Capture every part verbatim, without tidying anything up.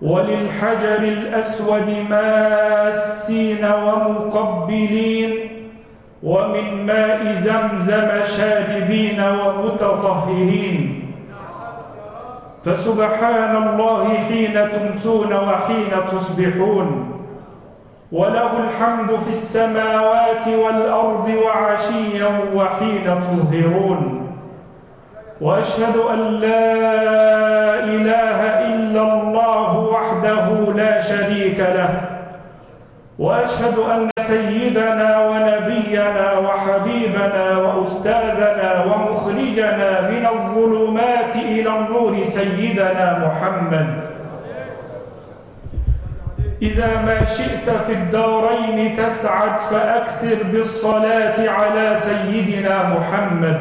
وللحجر الأسود ماسين ومقبلين، ومن ماء زمزم شاربين ومتطهرين. فسبحان الله حين تمسون وحين تصبحون، وله الحمد في السماوات والأرض وعشيا وحين تظهرون. وأشهد أن لا إله إلا الله وحده لا شريك له، وأشهد أن سيدنا ونبينا وحبيبنا وأستاذنا ومخرجنا من الظلمات إلى النور سيدنا محمد. إذا ما شئت في الدارين تسعد فأكثر بالصلاة على سيدنا محمد.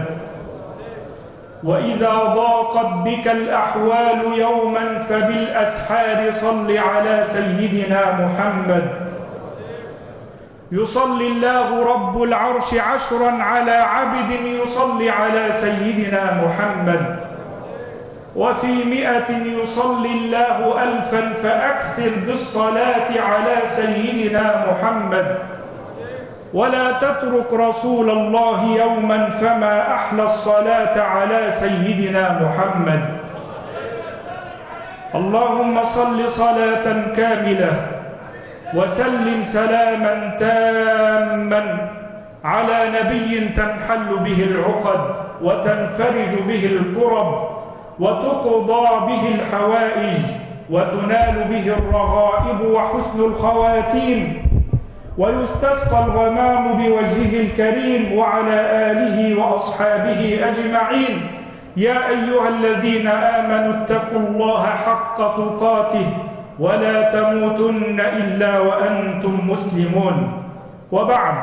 وإذا ضاقت بك الأحوال يوما فبالأسحار صل على سيدنا محمد. يصلي الله رب العرش عشرا على عبد يصلي على سيدنا محمد، وفي مئة يصلي الله ألفا فأكثر بالصلاة على سيدنا محمد. ولا تترك رسول الله يوما فما أحلى الصلاة على سيدنا محمد. اللهم صل صلاة كاملة وسلم سلاما تاما على نبي تنحل به العقد وتنفرج به الكرب وتقضى به الحوائج وتنال به الرغائب وحسن الخواتيم ويستسقى الغمام بوجهه الكريم، وعلى آله وأصحابه أجمعين. يا أيها الذين آمنوا اتقوا الله حق تقاته ولا تموتن إلا وأنتم مسلمون. وبعد،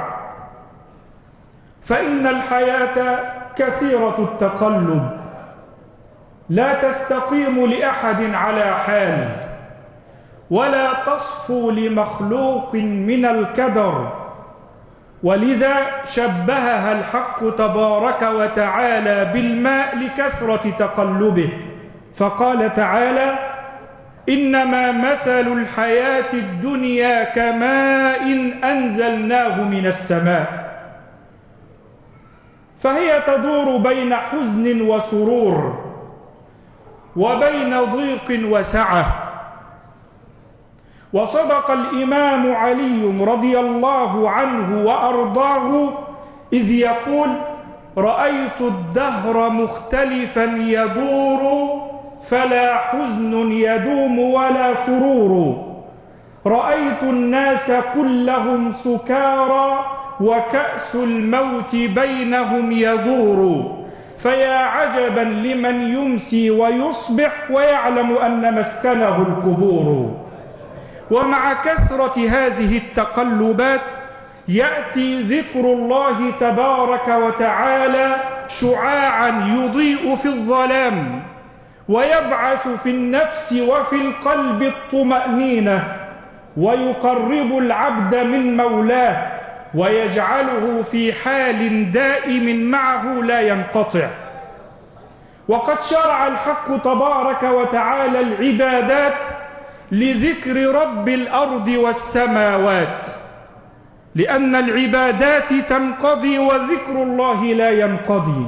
فإن الحياة كثيرة التقلب، لا تستقيم لأحد على حال، ولا تصفو لمخلوق من الكدر، ولذا شبهها الحق تبارك وتعالى بالماء لكثرة تقلبه، فقال تعالى: إنما مثل الحياة الدنيا كماء أنزلناه من السماء، فهي تدور بين حزن وسرور وبين ضيق وسعة. وصدق الإمام علي رضي الله عنه وأرضاه إذ يقول: رأيت الدهر مختلفا يدور فلا حزن يدوم ولا سرور، رأيت الناس كلهم سكارى وكأس الموت بينهم يدور، فيا عجبا لمن يمسي ويصبح ويعلم أن مسكنه القبور. ومع كثرة هذه التقلبات يأتي ذكر الله تبارك وتعالى شعاعا يضيء في الظلام، ويبعث في النفس وفي القلب الطمأنينة، ويقرب العبد من مولاه، ويجعله في حال دائم معه لا ينقطع. وقد شرع الحق تبارك وتعالى العبادات لذكر رب الأرض والسماوات، لأن العبادات تنقضي وذكر الله لا ينقضي.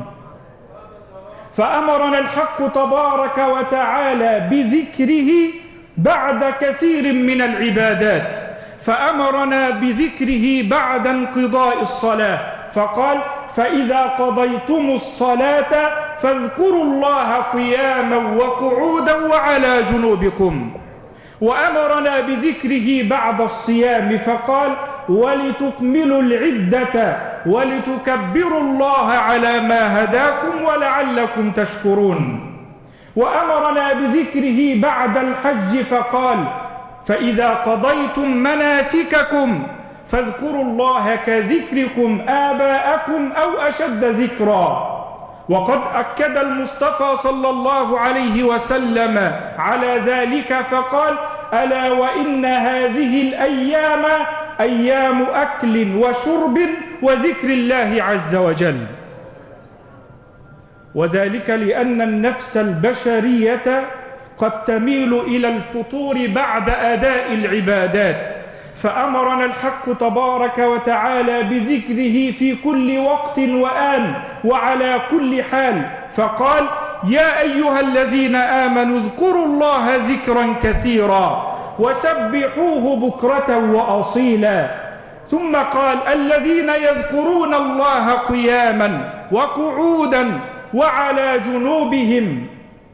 فأمرنا الحق تبارك وتعالى بذكره بعد كثير من العبادات، فأمرنا بذكره بعد انقضاء الصلاة، فقال: فإذا قضيتم الصلاة فاذكروا الله قياما وقعودا وعلى جنوبكم. وأمرنا بذكره بعد الصيام، فقال: ولتكملوا العدة ولتكبروا الله على ما هداكم ولعلكم تشكرون. وأمرنا بذكره بعد الحج، فقال: فإذا قضيتم مناسككم فاذكروا الله كذكركم آباءكم أو أشد ذكرا. وقد أكد المصطفى صلى الله عليه وسلم على ذلك، فقال: ألا وإن هذه الأيام أيام أكل وشرب وذكر الله عز وجل. وذلك لأن النفس البشرية قد تميل إلى الفطور بعد أداء العبادات، فأمرنا الحق تبارك وتعالى بذكره في كل وقت وآن وعلى كل حال، فقال: يا أيها الذين آمنوا اذكروا الله ذكرا كثيرا وسبحوه بكرة وأصيلا. ثم قال: الذين يذكرون الله قياما وقعودا وعلى جنوبهم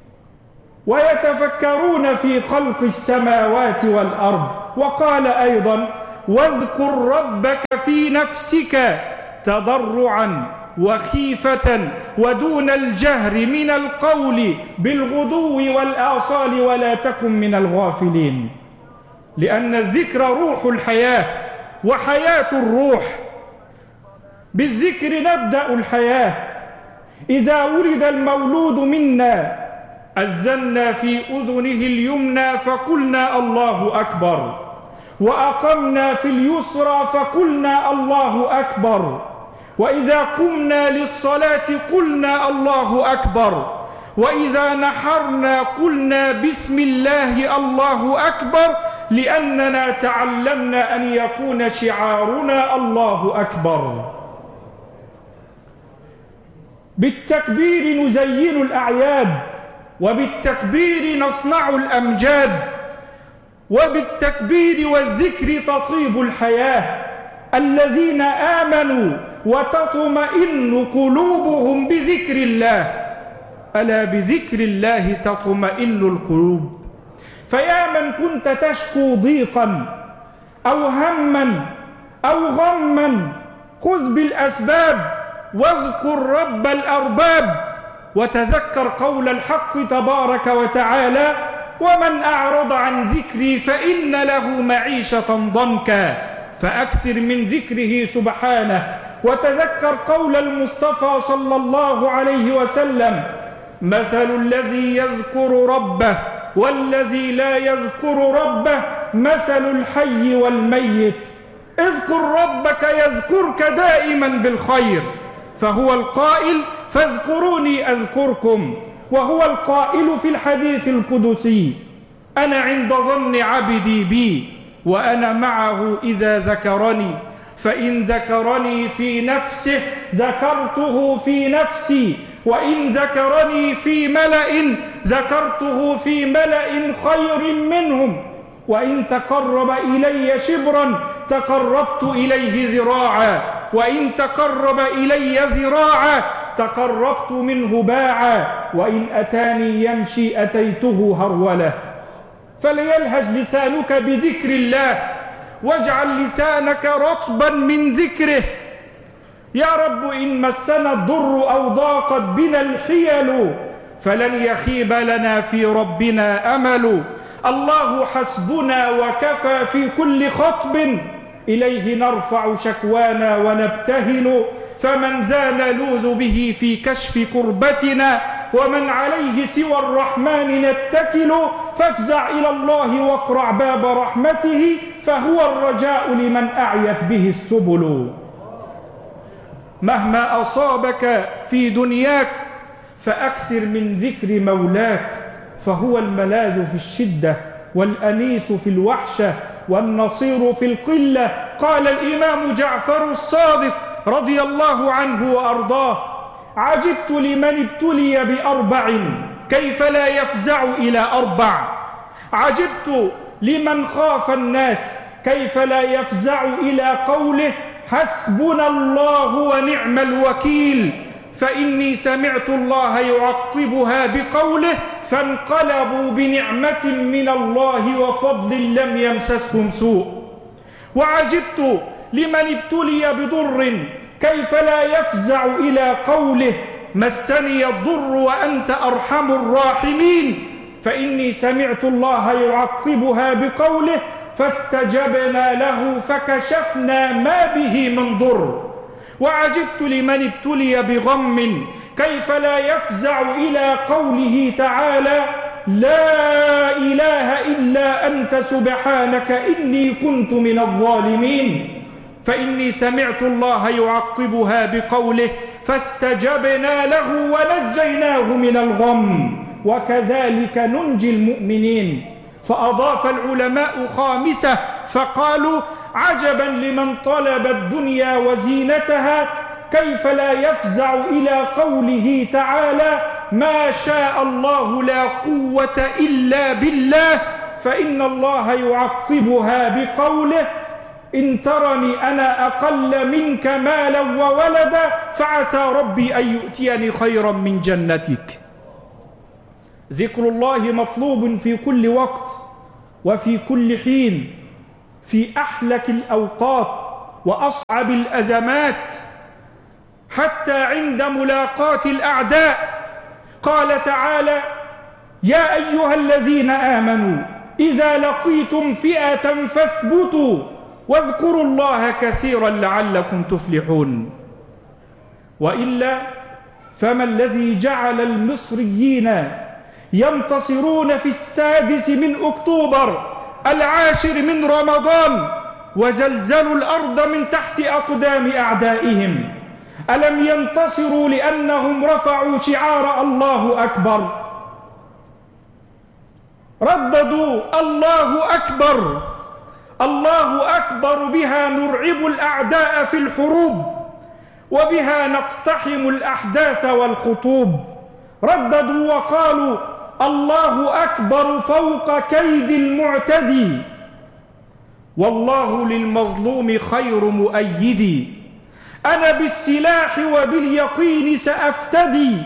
ويتفكرون في خلق السماوات والأرض. وقال أيضا: واذكر ربك في نفسك تضرعا وخيفة ودون الجهر من القول بالغدو والآصال ولا تكن من الغافلين. لأن الذكر روح الحياة وحياة الروح، بالذكر نبدأ الحياة. إذا ولد المولود منا أذنا في أذنه اليمنى فقلنا الله أكبر، وأقمنا في اليسرى فقلنا الله أكبر، وإذا قمنا للصلاة قلنا الله أكبر، وإذا نحرنا قلنا بسم الله الله أكبر، لأننا تعلمنا أن يكون شعارنا الله أكبر. بالتكبير نزين الأعياد، وبالتكبير نصنع الأمجاد، وبالتكبير والذكر تطيب الحياة. الذين آمنوا وتطمئن قلوبهم بذكر الله، ألا بذكر الله تطمئن القلوب. فيا من كنت تشكو ضيقا أو هما أو غما، خذ بالأسباب واذكر رب الأرباب، وتذكر قول الحق تبارك وتعالى: ومن أعرض عن ذكري فإن له معيشة ضنكا، فأكثر من ذكره سبحانه. وتذكر قول المصطفى صلى الله عليه وسلم: مثل الذي يذكر ربه والذي لا يذكر ربه مثل الحي والميت. اذكر ربك يذكرك دائما بالخير، فهو القائل: فاذكروني أذكركم، وهو القائل في الحديث القدسي: أنا عند ظن عبدي بي وأنا معه إذا ذكرني، فإن ذكرني في نفسه ذكرته في نفسي، وإن ذكرني في ملأ ذكرته في ملأ خير منهم، وإن تقرب إلي شبرا تقربت إليه ذراعا، وإن تقرب إلي ذراعا تقربت منه باعا، وإن أتاني يمشي أتيته هرولة. فليلهج لسانك بذكر الله، واجعل لسانك رطبا من ذكره. يا رب إن مسنا الضر أو ضاقت بنا الحيل فلن يخيب لنا في ربنا أمل. الله حسبنا وكفى في كل خطب، إليه نرفع شكوانا ونبتهل. فمن ذا نلوذ به في كشف كربتنا، ومن عليه سوى الرحمن نتكل. فافزع إلى الله واقرع باب رحمته، فهو الرجاء لمن أعيت به السبل. مهما أصابك في دنياك فأكثر من ذكر مولاك، فهو الملاذ في الشدة والأنيس في الوحشة والنصير في القلة. قال الإمام جعفر الصادق رضي الله عنه وأرضاه: عجبت لمن ابتلي بأربع كيف لا يفزع إلى أربع، عجبت لمن خاف الناس كيف لا يفزع إلى قوله حسبنا الله ونعم الوكيل. فإني سمعت الله يعقبها بقوله فانقلبوا بنعمة من الله وفضل لم يمسسهم سوء. وعجبت لمن ابتلي بضر كيف لا يفزع إلى قوله مسني الضر وأنت أرحم الراحمين. فإني سمعت الله يعقبها بقوله فاستجبنا له فكشفنا ما به من ضر. وعجبت لمن ابتلي بغم كيف لا يفزع إلى قوله تعالى لا إله إلا أنت سبحانك إني كنت من الظالمين. فإني سمعت الله يعقبها بقوله فاستجبنا له ونجيناه من الغم. وكذلك ننجي المؤمنين. فأضاف العلماء خامسة فقالوا: عجبا لمن طلب الدنيا وزينتها كيف لا يفزع إلى قوله تعالى: ما شاء الله لا قوة إلا بالله، فإن الله يعقبها بقوله: إن ترني أنا أقل منك مالا وولدا فعسى ربي أن يؤتيني خيرا من جنتك. ذكر الله مطلوب في كل وقت وفي كل حين، في أحلك الأوقات وأصعب الأزمات، حتى عند ملاقاة الأعداء. قال تعالى: يا أيها الذين آمنوا إذا لقيتم فئة فاثبتوا واذكروا الله كثيرا لعلكم تفلحون. وإلا فما الذي جعل المصريين ينتصرون في السادس من أكتوبر العاشر من رمضان وزلزلوا الأرض من تحت أقدام أعدائهم؟ ألم ينتصروا لأنهم رفعوا شعار الله أكبر؟ رددوا الله أكبر، الله أكبر، بها نرعب الأعداء في الحروب وبها نقتحم الأحداث والخطوب. رددوا وقالوا: الله أكبر فوق كيد المعتدي، والله للمظلوم خير مؤيدي، أنا بالسلاح وباليقين سأفتدي،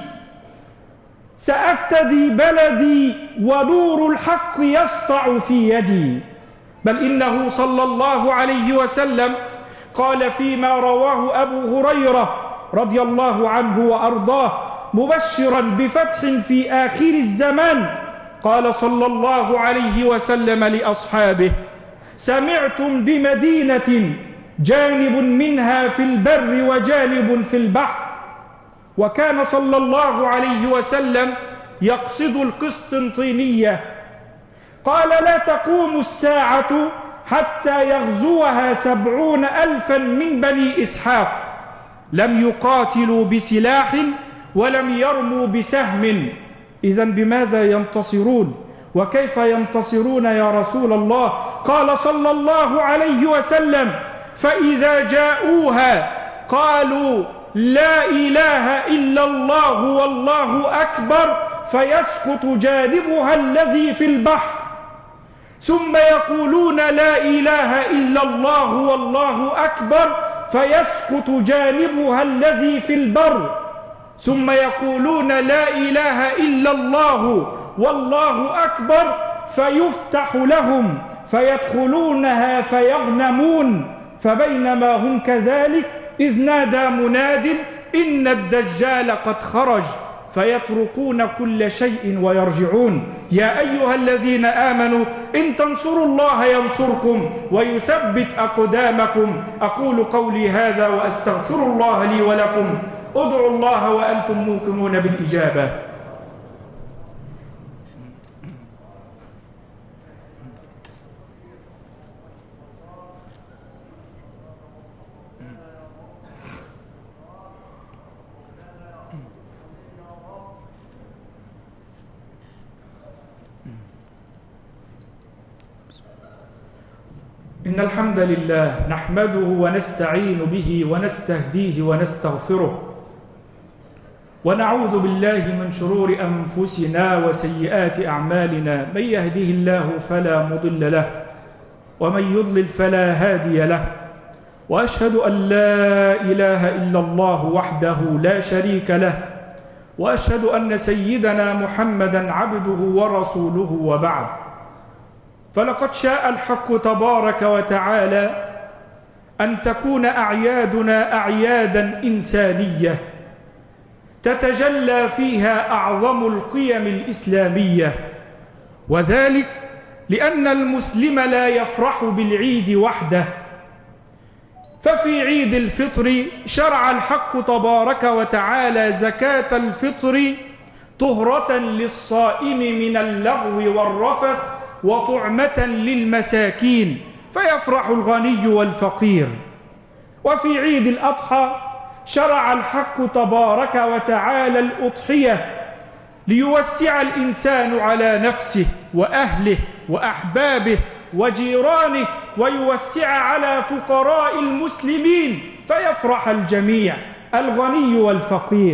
سأفتدي بلدي ونور الحق يسطع في يدي. بل إنه صلى الله عليه وسلم قال فيما رواه أبو هريرة رضي الله عنه وأرضاه مبشرا بفتح في آخر الزمان، قال صلى الله عليه وسلم لأصحابه: سمعتم بمدينة جانب منها في البر وجانب في البحر. وكان صلى الله عليه وسلم يقصد القسطنطينية. قال: لا تقوم الساعة حتى يغزوها سبعون ألفا من بني إسحاق، لم يقاتلوا بسلاح ولم يرموا بسهم. إذن بماذا ينتصرون؟ وكيف ينتصرون يا رسول الله؟ قال صلى الله عليه وسلم: فإذا جاءوها قالوا: لا إله إلا الله والله أكبر، فيسقط جانبها الذي في البحر، ثم يقولون: لا إله إلا الله والله أكبر، فيسقط جانبها الذي في البر، ثم يقولون: لا إله إلا الله والله أكبر، فيفتح لهم فيدخلونها فيغنمون. فبينما هم كذلك إذ نادى مناد: إن الدجال قد خرج، فيتركون كل شيء ويرجعون. يا أيها الذين آمنوا إن تنصروا الله ينصركم ويثبت أقدامكم. أقول قولي هذا وأستغفر الله لي ولكم. ادعوا الله وأنتم موقنون بالإجابة. إن الحمد لله نحمده ونستعين به ونستهديه ونستغفره، ونعوذ بالله من شرور أنفسنا وسيئات أعمالنا. من يهده الله فلا مضل له ومن يضلل فلا هادي له، وأشهد أن لا إله إلا الله وحده لا شريك له، وأشهد أن سيدنا محمدا عبده ورسوله، وبعد. فلقد شاء الحق تبارك وتعالى أن تكون أعيادنا أعيادا إنسانية تتجلى فيها أعظم القيم الإسلامية، وذلك لأن المسلم لا يفرح بالعيد وحده. ففي عيد الفطر شرع الحق تبارك وتعالى زكاة الفطر طهرة للصائم من اللغو والرفث وطعمة للمساكين، فيفرح الغني والفقير. وفي عيد الأضحى شرع الحق تبارك وتعالى الأضحية ليوسع الإنسان على نفسه وأهله وأحبابه وجيرانه، ويوسع على فقراء المسلمين فيفرح الجميع، الغني والفقير،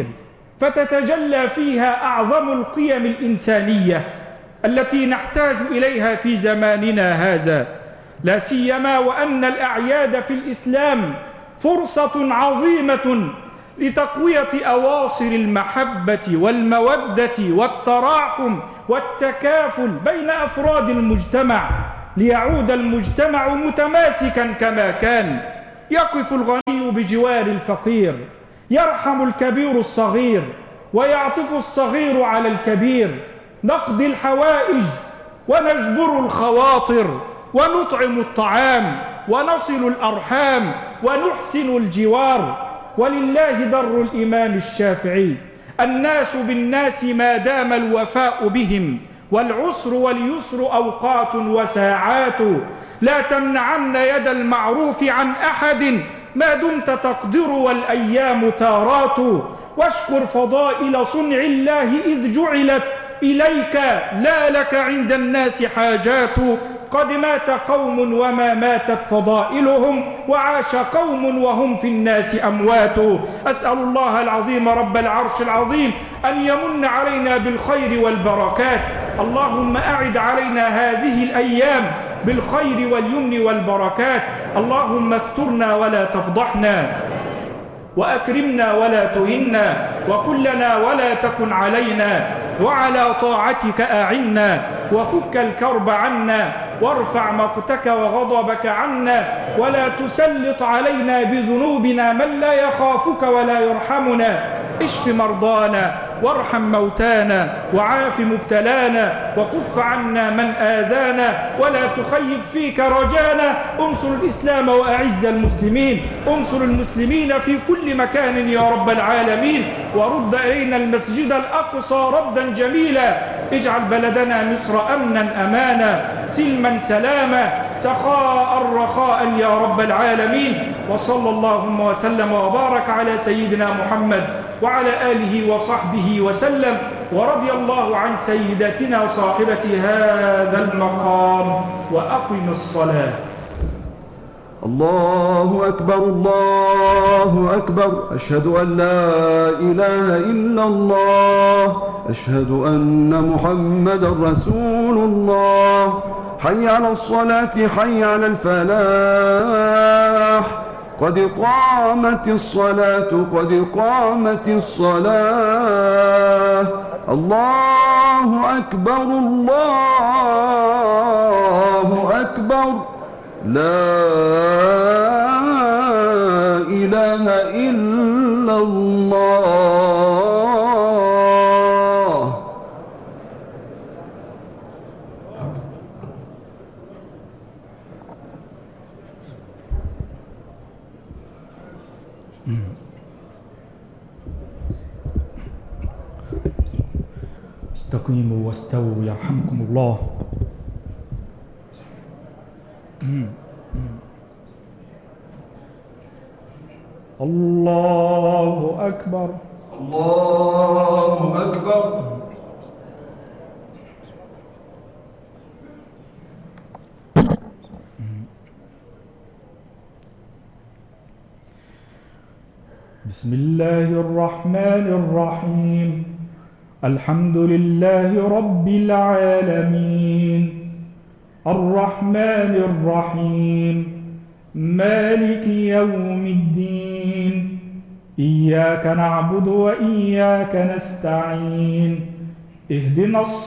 فتتجلى فيها أعظم القيم الإنسانية التي نحتاج إليها في زماننا هذا، لا سيما وأن الأعياد في الإسلام فرصة عظيمة لتقوية أواصر المحبة والمودة والتراحم والتكافل بين أفراد المجتمع، ليعود المجتمع متماسكا كما كان، يقف الغني بجوار الفقير، يرحم الكبير الصغير ويعطف الصغير على الكبير، نقضي الحوائج ونجبر الخواطر ونطعم الطعام ونصل الأرحام ونحسن الجوار. ولله در الإمام الشافعي: الناس بالناس ما دام الوفاء بهم، والعسر واليسر أوقات وساعات، لا تمنعن يد المعروف عن أحد ما دمت تقدر والأيام تارات، واشكر فضائل صنع الله إذ جعلت إليك لا لك عند الناس حاجات، قد مات قوم وما ماتت فضائلهم، وعاش قوم وهم في الناس أموات. أسأل الله العظيم رب العرش العظيم أن يمن علينا بالخير والبركات. اللهم أعد علينا هذه الأيام بالخير واليمن والبركات. اللهم استرنا ولا تفضحنا، وأكرمنا ولا تهنا، وكلنا ولا تكن علينا، وعلى طاعتك أعنا، وفك الكرب عنا، وارفع مقتك وغضبك عنا، ولا تسلط علينا بذنوبنا من لا يخافك ولا يرحمنا. اشف مرضانا وارحم موتانا وعاف مبتلانا، وكف عنا من آذانا، ولا تخيب فيك رجانا. انصر الإسلام وأعز المسلمين، انصر المسلمين في كل مكان يا رب العالمين، ورد إلينا المسجد الأقصى ردا جميلا. اجعل بلدنا مصر أمنا أمانا، سلما سلاما، سخاء رخاء يا رب العالمين. وصلى اللهم وسلم وبارك على سيدنا محمد وعلى آله وصحبه وسلم، ورضي الله عن سيدتنا صاحبة هذا المقام. وأقم الصلاة. الله أكبر الله أكبر، أشهد أن لا إله إلا الله، أشهد أن محمدا رسول الله. حي على الصلاة حي على الفلاح، قد قامت الصلاة قد قامت الصلاة. الله أكبر الله أكبر، لا إله إلا الله. استقيموا واستووا يرحمكم الله. الله أكبر الله أكبر. بسم الله الرحمن الرحيم. الحمد لله رب العالمين، الرحمن الرحيم، مالك يوم الدين، إياك نعبد وإياك نستعين، اهدنا الصراط